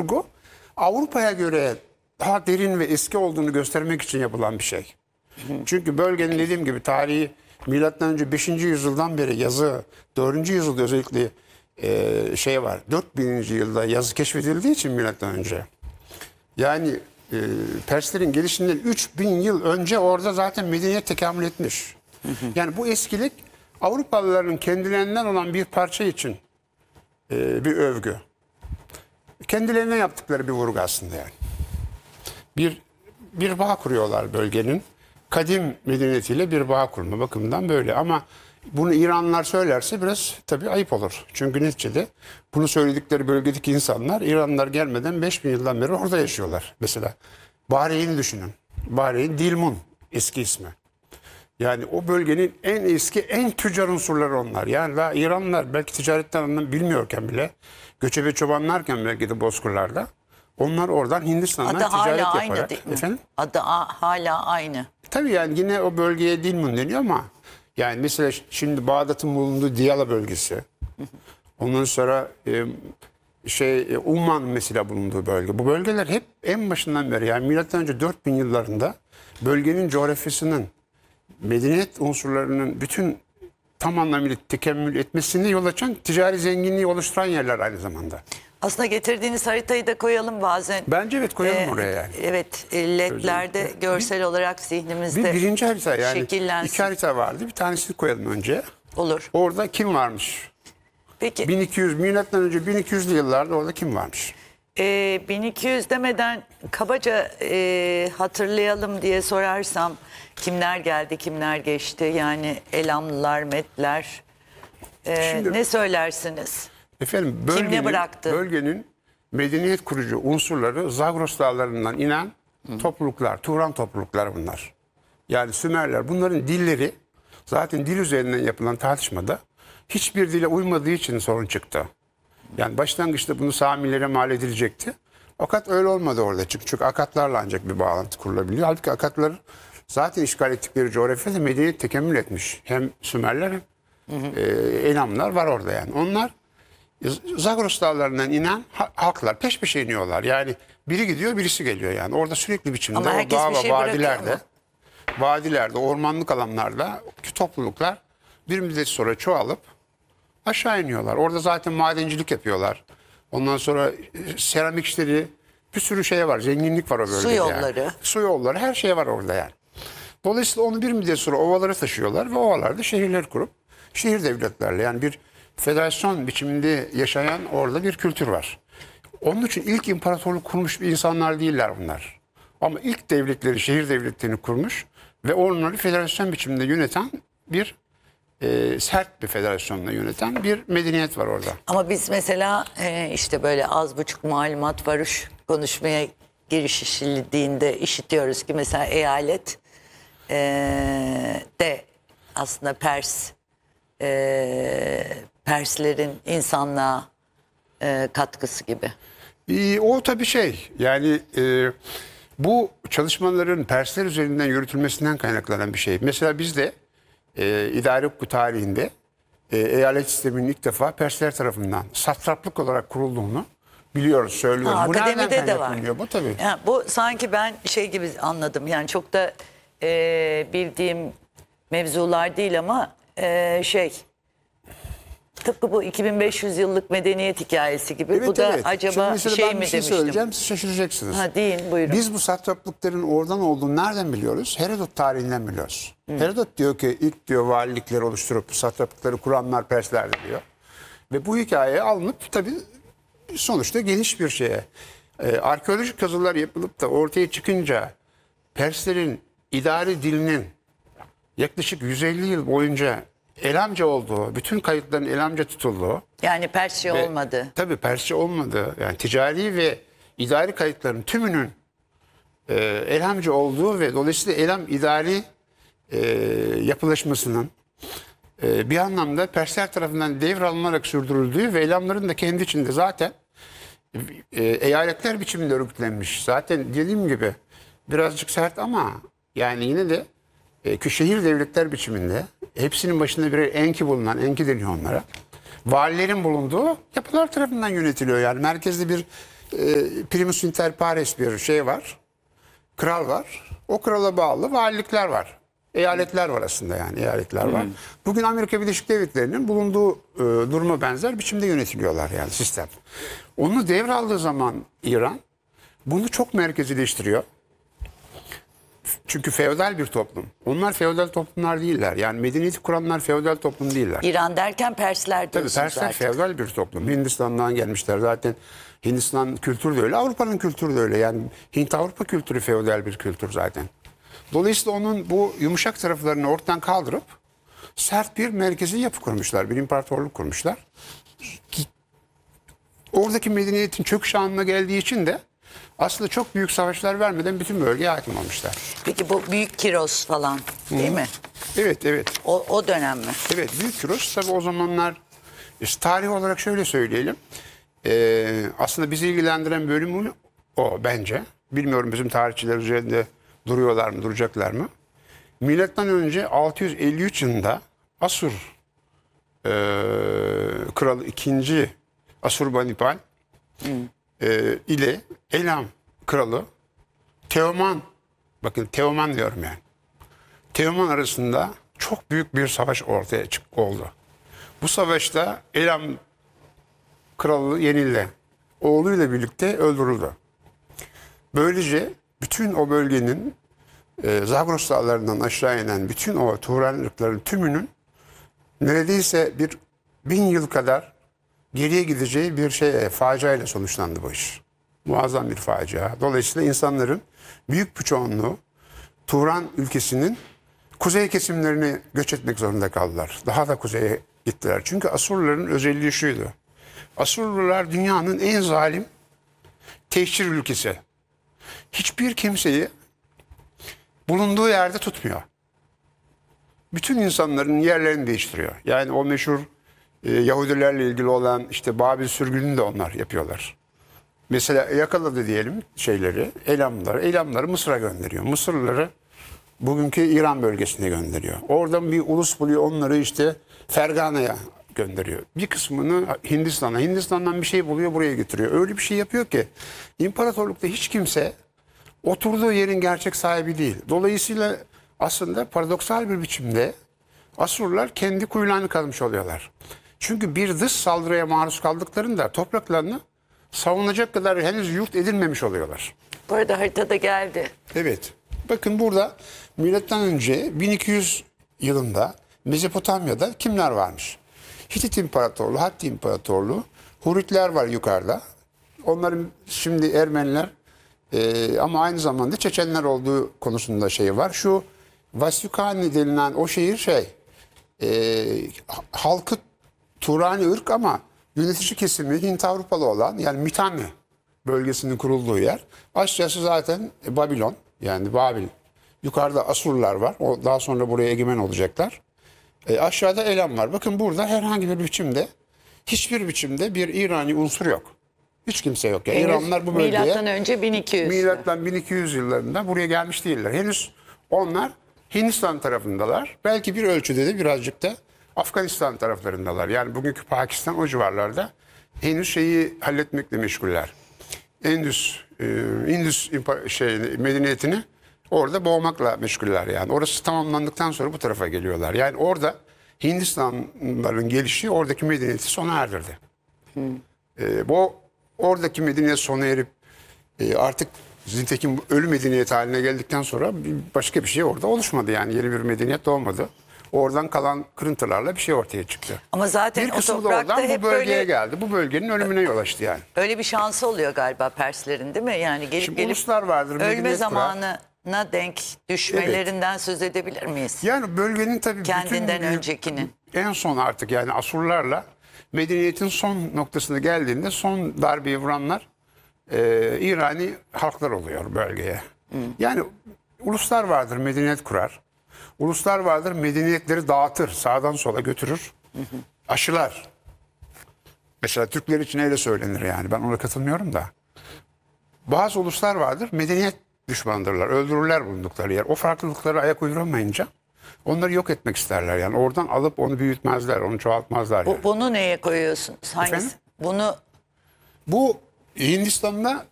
kurgu Avrupa'ya göre daha derin ve eski olduğunu göstermek için yapılan bir şey. Çünkü bölgenin dediğim gibi tarihi milattan önce 5. yüzyıldan beri yazı, 4. yüzyılda özellikle şey var. 4000. yılda yazı keşfedildiği için milattan önce. Yani Perslerin gelişinden 3000 yıl önce orada zaten medeniyet tekamül etmiş. Yani bu eskilik Avrupalıların kendilerinden olan bir parça için bir övgü. Kendilerine yaptıkları bir vurgu aslında yani. Bir bağ kuruyorlar bölgenin. Kadim medeniyetiyle bir bağ kurma bakımından böyle. Ama bunu İranlılar söylerse biraz tabii ayıp olur. Çünkü neticede bunu söyledikleri bölgedeki insanlar İranlılar gelmeden 5000 yıldan beri orada yaşıyorlar. Mesela Bahreyn'i düşünün. Bahreyn Dilmun eski ismi. Yani o bölgenin en eski, en tüccar unsurları onlar. Yani daha İranlılar belki ticaretten bilmiyorken bile, göçebe çobanlarken belki de bozkırlarda, onlar oradan Hindistan'dan Adı ticaret hala yaparak. aynı değil mi? Efendim? Adı hala aynı. Tabii yani yine o bölgeye Dilmun deniyor ama yani mesela şimdi Bağdat'ın bulunduğu Diyala bölgesi. Ondan sonra Umman mesela bulunduğu bölge. Bu bölgeler hep en başından beri yani milattan önce 4000 yıllarında bölgenin coğrafyasının medeniyet unsurlarının bütün tam anlamıyla tekemmül etmesine yol açan, ticari zenginliği oluşturan yerler aynı zamanda. Aslında getirdiğiniz haritayı da koyalım bazen. Bence evet koyalım oraya yani. Evet, ledlerde görsel olarak zihnimizde Birinci harita yani şekillensin. 2 harita vardı. Bir tanesini koyalım önce. Olur. Orada kim varmış? Peki 1200 milattan önce 1200'lü yıllarda orada kim varmış? 1200 demeden kabaca hatırlayalım diye sorarsam kimler geldi, kimler geçti? Yani Elamlılar, Medler. Şimdi- Ne söylersiniz? Efendim Kim ne bıraktı? bölgenin medeniyet kurucu unsurları Zagros dağlarından inen topluluklar, Turan toplulukları bunlar. Yani Sümerler, bunların dilleri zaten dil üzerinden yapılan tartışmada hiçbir dile uymadığı için sorun çıktı. Yani başlangıçta bunu Samilere mal edilecekti. Fakat öyle olmadı orada. Çünkü Akatlarla ancak bir bağlantı kurulabiliyor. Halbuki Akatlar zaten işgal ettikleri coğrafyada medeniyet tekemmül etmiş. Hem Sümerler hem Elamlar var orada yani. Onlar Zagros dağlarından inen halklar peş peşe iniyorlar. Yani biri gidiyor birisi geliyor yani. Orada sürekli biçimde Ama o herkes dağ bir ve şey bırakıyor vadilerde, ormanlık alanlarda topluluklar bir müddet sonra çoğalıp aşağı iniyorlar. Orada zaten madencilik yapıyorlar. Ondan sonra seramik işleri, bir sürü şey var. Zenginlik var o bölgede. Su yolları. Yani. Su yolları, her şey var orada yani. Dolayısıyla onu bir müddet sonra ovalara taşıyorlar ve ovalarda şehirler kurup şehir devletlerle yani bir federasyon biçiminde yaşayan orada bir kültür var. Onun için ilk imparatorluk kurmuş bir insanlar değiller bunlar. Ama ilk devletleri, şehir devletlerini kurmuş ve onları federasyon biçiminde yöneten bir sert bir federasyonla yöneten bir medeniyet var orada. Ama biz mesela işte böyle az buçuk malumat varuş konuşmaya girişildiğinde işitiyoruz ki mesela eyalet de aslında Perslerin insanlığa katkısı gibi. O tabii şey yani bu çalışmaların Persler üzerinden yürütülmesinden kaynaklanan bir şey. Mesela bizde idare hukuku tarihinde eyalet sisteminin ilk defa Persler tarafından satraplık olarak kurulduğunu biliyoruz, söylüyoruz. Bu nereden Akademide de var. kaynaklanıyor? Bu tabii. Yani bu sanki ben şey gibi anladım. Yani çok da bildiğim mevzular değil ama tıpkı bu 2500 yıllık medeniyet hikayesi gibi. Evet, bu da evet. acaba Şimdi mesela şey ben mi bir şey demiştim. söyleyeceğim, siz şaşıracaksınız. Ha, deyin buyurun. Biz bu satraplıkların oradan olduğunu nereden biliyoruz? Herodot tarihinden biliyoruz. Herodot diyor ki ilk diyor valilikleri oluşturup satraplıkları kuranlar Perslerdi diyor. Ve bu hikaye alınıp tabii sonuçta geniş bir şeye. Arkeolojik kazılar yapılıp da ortaya çıkınca Perslerin idari dilinin yaklaşık 150 yıl boyunca Elamca olduğu, bütün kayıtların Elamca tutulduğu. Yani Persçe olmadı. Tabii Persçe olmadı. Yani ticari ve idari kayıtların tümünün Elamca olduğu ve dolayısıyla Elam idari yapılaşmasının bir anlamda Persler tarafından devralınarak sürdürüldüğü ve Elamların da kendi içinde zaten eyaletler biçiminde örgütlenmiş. Zaten dediğim gibi birazcık sert ama yani yine de şehir devletler biçiminde hepsinin başında birer enki bulunan, enki deniyor onlara. Valilerin bulunduğu yapılar tarafından yönetiliyor. Yani merkezde bir primus inter pares bir şey var. Kral var. O krala bağlı valilikler var. Eyaletler var aslında, yani eyaletler var. Bugün Amerika Birleşik Devletleri'nin bulunduğu duruma benzer biçimde yönetiliyorlar, yani sistem. Onu devraldığı zaman İran bunu çok merkezileştiriyor. Çünkü feodal bir toplum. Onlar feodal toplumlar değiller. Yani medeniyeti kuranlar feodal toplum değiller. İran derken Persler Tabii diyorsun Persler zaten. feodal bir toplum. Hindistan'dan gelmişler zaten. Hindistan kültürü de öyle, Avrupa'nın kültürü de öyle. Yani Hint-Avrupa kültürü feodal bir kültür zaten. Dolayısıyla onun bu yumuşak taraflarını ortadan kaldırıp sert bir merkezi yapı kurmuşlar. Bir imparatorluk kurmuşlar. Oradaki medeniyetin çöküş anına geldiği için de aslında çok büyük savaşlar vermeden bütün bölgeye hakim olmuşlar. Peki bu Büyük Kiros falan değil mi? Evet, evet. O dönem mi? Evet, Büyük Kiros tabii o zamanlar işte tarih olarak şöyle söyleyelim. Aslında bizi ilgilendiren bölümü o bence. Bilmiyorum bizim tarihçiler üzerinde duruyorlar mı, duracaklar mı? Milattan önce 653 yılında Asur kralı 2. Asurbanipal ile Elam kralı Teoman, bakın Teoman diyorum yani. Teoman arasında çok büyük bir savaş ortaya oldu. Bu savaşta Elam kralı yenildi. Oğluyla birlikte öldürüldü. Böylece bütün o bölgenin Zagros dağlarından aşağı inen bütün o Turan ırkların tümünün neredeyse 1000 yıl kadar geriye gideceği bir faciayla sonuçlandı bu iş. Muazzam bir facia. Dolayısıyla insanların büyük bir çoğunluğu Turan ülkesinin kuzey kesimlerine göç etmek zorunda kaldılar. Daha da kuzeye gittiler. Çünkü Asurluların özelliği şuydu. Asurlular dünyanın en zalim tehcir ülkesi. Hiçbir kimseyi bulunduğu yerde tutmuyor. Bütün insanların yerlerini değiştiriyor. Yani o meşhur Yahudilerle ilgili olan işte Babil sürgününü de onlar yapıyorlar. Mesela yakaladı diyelim Elamları Mısır'a gönderiyor. Mısırlıları bugünkü İran bölgesine gönderiyor. Oradan bir ulus buluyor, onları işte Fergana'ya gönderiyor. Bir kısmını Hindistan'dan bir şey buluyor, buraya getiriyor. Öyle bir şey yapıyor ki imparatorlukta hiç kimse oturduğu yerin gerçek sahibi değil. Dolayısıyla aslında paradoksal bir biçimde Asurlar kendi kuyularını kazmış oluyorlar. Çünkü bir dış saldırıya maruz kaldıklarında topraklarını savunacak kadar henüz yurt edilmemiş oluyorlar. Bu arada haritada geldi. Evet. Bakın burada milattan önce 1200 yılında Mezopotamya'da kimler varmış? Hitit İmparatorluğu, Hatti İmparatorluğu, Huritler var yukarıda. Onların şimdi Ermeniler ama aynı zamanda Çeçenler olduğu konusunda var. Şu Vasyukani denilen o şehir halkı Turani ırk ama yönetici kesimi Hint-Avrupalı olan, yani Mitanni bölgesinin kurulduğu yer. Aşağısı zaten Babilon, yani Babil. Yukarıda Asurlar var. O daha sonra buraya egemen olacaklar. Aşağıda Elam var. Bakın burada herhangi bir biçimde, hiçbir biçimde bir İrani unsur yok. Hiç kimse yok. Yani İranlılar bu bölgeye Milattan önce 1200. Milattan 1200 yıllarında buraya gelmiş değiller. Henüz onlar Hindistan tarafındalar. Belki bir ölçüde de birazcık da Afganistan taraflarındalar. Yani bugünkü Pakistan, o civarlarda henüz halletmekle meşguller. Indus medeniyetini orada boğmakla meşguller yani. Orası tamamlandıktan sonra bu tarafa geliyorlar. Yani orada Hindistanlıların gelişi oradaki medeniyeti sona erdirdi. Bu oradaki medeniyet sona erip artık nitekim ölü medeniyet haline geldikten sonra başka bir şey orada oluşmadı, yani yeni bir medeniyet doğmadı. Oradan kalan kırıntılarla bir şey ortaya çıktı. Ama zaten Bir o kısmı da toprakta oradan hep bu bölgeye böyle geldi. Bu bölgenin ölümüne yol açtı yani. öyle bir şansı oluyor galiba Perslerin, değil mi? Yani Şimdi gelip uluslar vardır, ölme medeniyet kurar. zamanına denk düşmelerinden söz edebilir miyiz? Yani bölgenin tabii Kendinden bütün öncekinin. en son artık yani Asurlarla medeniyetin son noktasına geldiğinde son darbeyi vuranlar İrani halklar oluyor bölgeye. Yani uluslar vardır, medeniyet kurar. Uluslar vardır, medeniyetleri dağıtır, sağdan sola götürür, aşılar. Mesela Türkler için öyle söylenir yani, ben ona katılmıyorum da. Bazı uluslar vardır, medeniyet düşmandırlar, öldürürler bulundukları yer. O farklılıklara ayak uyduramayınca onları yok etmek isterler yani. Oradan alıp onu büyütmezler, onu çoğaltmazlar yani. Bunu neye koyuyorsunuz? Hangisi? Efendim? Bunu Bu Hindistan'da